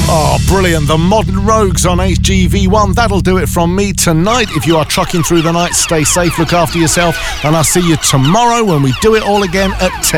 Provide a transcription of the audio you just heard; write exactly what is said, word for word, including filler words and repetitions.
Oh, brilliant. The Modern Rogues on H G V one. That'll do it from me tonight. If you are trucking through the night, stay safe, look after yourself, and I'll see you tomorrow when we do it all again at ten.